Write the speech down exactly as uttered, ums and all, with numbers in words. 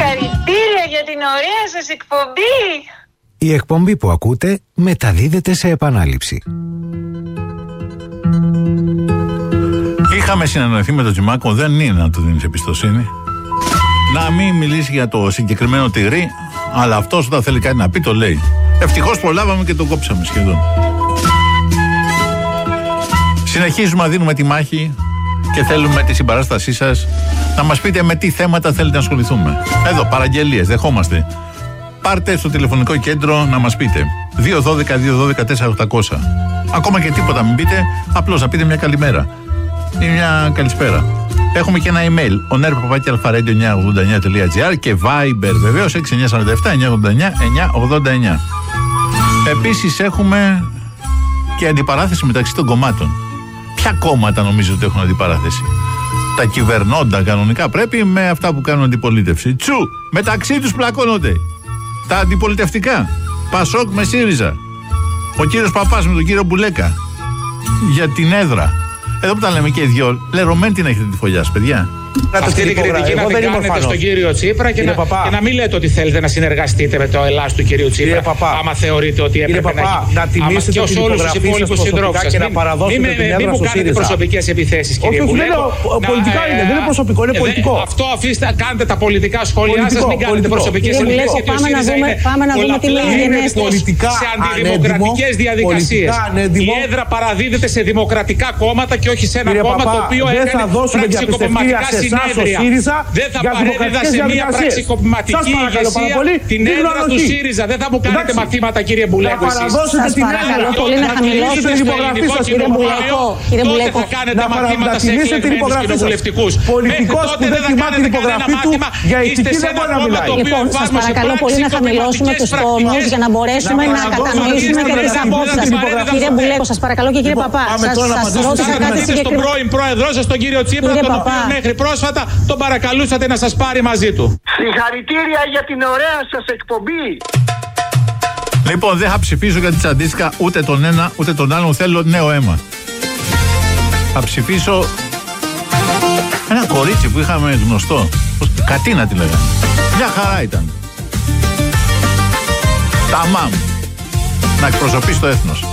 Συγχαρητήρια για την ωραία σας εκπομπή. Η εκπομπή που ακούτε μεταδίδεται σε επανάληψη. Είχαμε συνεννοηθεί με τον Τζιμάκο, δεν είναι να του δίνεις εμπιστοσύνη. Να μην μιλήσει για το συγκεκριμένο τυγρή, αλλά αυτός όταν θέλει κάτι να πει το λέει. Ευτυχώς προλάβαμε και τον κόψαμε σχεδόν. Συνεχίζουμε να δίνουμε τη μάχη και θέλουμε τη συμπαράστασή σας να μας πείτε με τι θέματα θέλετε να ασχοληθούμε. Εδώ, παραγγελίες, δεχόμαστε. Πάρτε στο τηλεφωνικό κέντρο να μας πείτε. δύο ένα δύο δύο ένα δύο τέσσερα οκτακόσια. Ακόμα και τίποτα μην πείτε, απλώς να πείτε μια καλημέρα ή μια καλησπέρα. Έχουμε και ένα email, ονέρ παπάκι αλφαρέντιο εννιακόσια ογδόντα εννιά τελεία τζι άρ και Viber βεβαίως έξι εννιά τέσσερα επτά εννιακόσια ογδόντα εννιά εννιακόσια ογδόντα εννιά. Επίσης έχουμε και αντιπαράθεση μεταξύ των κομμάτων. Ποια κόμματα νομίζω ότι έχουν αντιπαράθεση? Τα κυβερνώντα κανονικά πρέπει με αυτά που κάνουν αντιπολίτευση. Τσου! Μεταξύ τους πλακώνονται. Τα αντιπολιτευτικά. Πασόκ με ΣΥΡΙΖΑ. Ο κύριος Παπάς με τον κύριο Μπουλέκα. Για την έδρα. Εδώ που τα λέμε και οι δυο, λερωμένη την έχετε τη φωλιά, παιδιά. Αυτή την κριτική να την κάνετε στον κύριο Τσίπρα και να, και να μην λέτε ότι θέλετε να συνεργαστείτε με το Ελλάς του κυρίου Τσίπρα. Άμα θεωρείτε ότι έπρεπε να γίνει. Να τιμήσετε και όλους τους υπόλοιπους συντρόφους σας. Και να παραδώσετε την έδρα στο ΣΥΡΙΖΑ. Μην μου κάνετε προσωπικές επιθέσεις, κύριε Μπουλέκο. Πολιτικά είναι, δεν είναι προσωπικό, είναι πολιτικό. Αυτό αφήστε, κάντε τα πολιτικά σχόλιά σας, μην κάνετε προσωπικές επιθέσεις. Γιατί ο ΣΥΡΙΖΑ είναι πολλαπλά σε αντιδημοκρατικές διαδικασίες. Η έδρα παραδίδεται σε δημοκρατικά κόμματα και όχι σε ένα κόμμα το οποίο έκανε πραξικοπηματικά συνέδρια. Δεν θα παρέδιδα σε μια πραξικοπηματική ηγεσία την έδρα του ΣΥΡΙΖΑ. Δεν θα μου κάνετε μαθήματα, κύριε Μπουλέκο. Σας παρακαλώ πολύ να χαμηλώσετε την υπογραφή σας, κύριε Μπουλέκο. Τότε θα κάνετε μαθήματα σε εκλεγμένους κοινοβουλευτικούς. Πολιτικός που δεν τιμά την υπογραφή του για ηθική δεν μπορεί να μιλάει. Λοιπόν, σας παρακαλώ πολύ να χαμηλώσουμε τους τόνους για να μπορέσουμε να κατανοήσουμε και τις απόψεις σας. Κύριε Μπουλέκο, σας παρακαλώ και κύριε Παπά. Σας ρώτησα κάτι συγκεκριμένο. Στον πρώην πρόεδρό σας, τον κύριο Τσίπρα, τον οποίο μέχρι πρόσφατα τον παρακαλούσατε να σας πάρει μαζί του. Συγχαρητήρια για την ωραία σας εκπομπή. Λοιπόν, δεν θα ψηφίσω γιατί τσαντίστηκα ούτε τον ένα ούτε τον άλλον. Θέλω νέο αίμα. Θα ψηφίσω ένα κορίτσι που είχαμε γνωστό. Κατίνα τη λέγανε. Μια χαρά ήταν. Ταμάμ. Να εκπροσωπήσει το έθνος.